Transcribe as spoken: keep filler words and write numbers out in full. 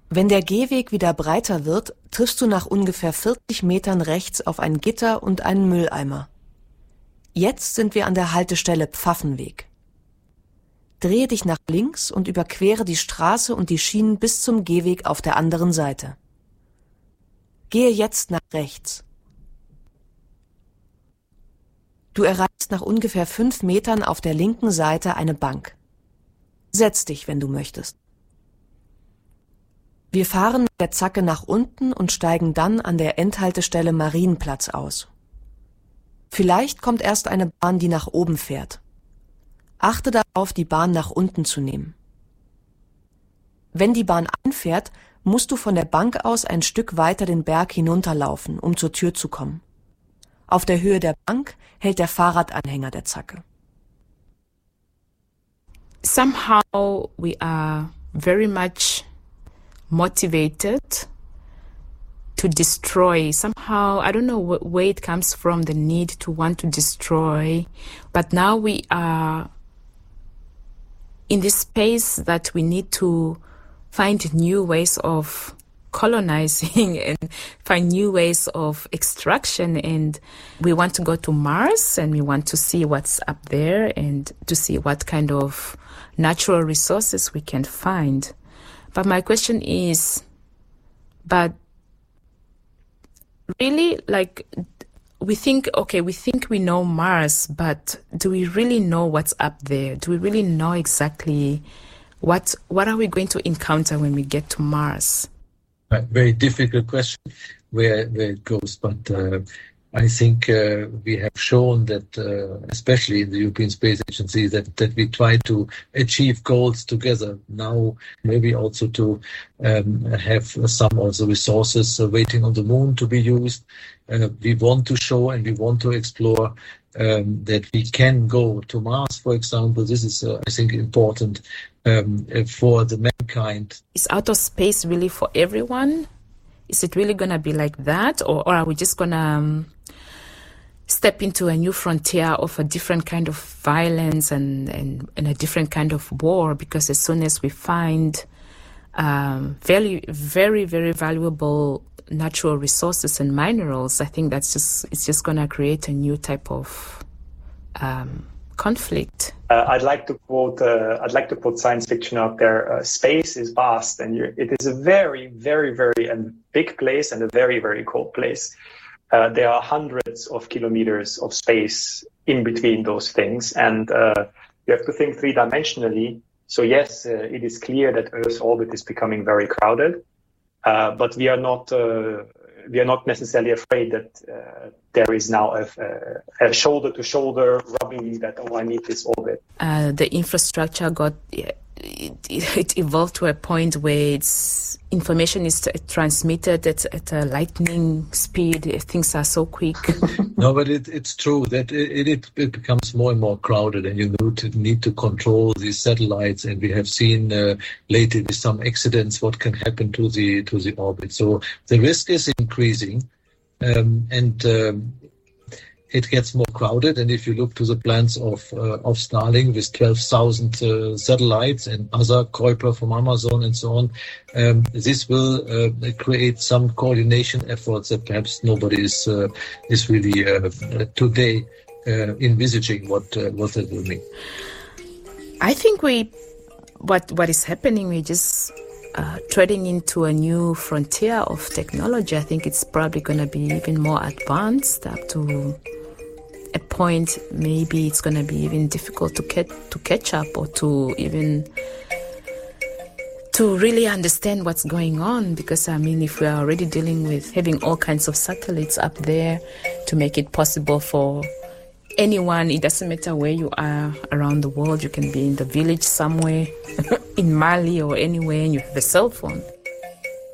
Wenn der Gehweg wieder breiter wird, triffst du nach ungefähr vierzig Metern rechts auf ein Gitter und einen Mülleimer. Jetzt sind wir an der Haltestelle Pfaffenweg. Drehe dich nach links und überquere die Straße und die Schienen bis zum Gehweg auf der anderen Seite. Gehe jetzt nach rechts. Du erreichst nach ungefähr fünf Metern auf der linken Seite eine Bank. Setz dich, wenn du möchtest. Wir fahren mit der Zacke nach unten und steigen dann an der Endhaltestelle Marienplatz aus. Vielleicht kommt erst eine Bahn, die nach oben fährt. Achte darauf, die Bahn nach unten zu nehmen. Wenn die Bahn einfährt, musst du von der Bank aus ein Stück weiter den Berg hinunterlaufen, um zur Tür zu kommen. Auf der Höhe der Bank hält der Fahrradanhänger der Zacke. Somehow we are very much motivated to destroy. Somehow, I don't know wh- where it comes from, the need to want to destroy. But now we are in this space that we need to find new ways of colonizing and find new ways of extraction. And we want to go to Mars and we want to see what's up there and to see what kind of natural resources we can find. But my question is, but really, like, we think, okay, we think we know Mars, but do we really know what's up there? Do we really know exactly what what are we going to encounter when we get to Mars? A very difficult question where, where it goes, but uh, I think uh, we have shown that, uh, especially in the European Space Agency, that, that we try to achieve goals together. Now, maybe also to um, have some also resources uh, waiting on the moon to be used. Uh, we want to show and we want to explore um, that we can go to Mars, for example. This is, uh, I think, important um, for the mankind. Is outer space really for everyone? Is it really going to be like that? Or, or are we just going to um, step into a new frontier of a different kind of violence and, and, and a different kind of war? Because as soon as we find um, very, very, very valuable natural resources and minerals, I think that's just, it's just going to create a new type of um, conflict. Uh, I'd like to quote. Uh, I'd like to put science fiction out there. Uh, space is vast, and you're, it is a very, very, very and big place, and a very, very cold place. Uh, there are hundreds of kilometers of space in between those things, and uh, you have to think three-dimensionally. So yes, uh, it is clear that Earth's orbit is becoming very crowded, uh, but we are not. Uh, We are not necessarily afraid that uh, there is now a, a shoulder-to-shoulder rubbing that, oh, I need this orbit. Uh, the infrastructure got, it, it evolved to a point where it's, information is t- transmitted at, at a lightning speed. Things are so quick. No, but it, it's true that it, it, it becomes more and more crowded, and you need to, need to control these satellites. And we have seen uh, lately with some accidents what can happen to the to the orbit. So the risk is increasing, um, and um, it gets more crowded. And if you look to the plans of uh, of Starlink with twelve thousand uh, satellites and other Kuiper from Amazon and so on, um, this will uh, create some coordination efforts that perhaps nobody is uh, is really uh, today uh, envisaging what uh, what that will mean. I think we what what is happening. We just uh, treading into a new frontier of technology. I think it's probably going to be even more advanced up to a point. Maybe it's going to be even difficult to catch to catch up or to even to really understand what's going on. Because I mean, if we are already dealing with having all kinds of satellites up there to make it possible for anyone, it doesn't matter where you are around the world, you can be in the village somewhere in Mali or anywhere and you have a cell phone.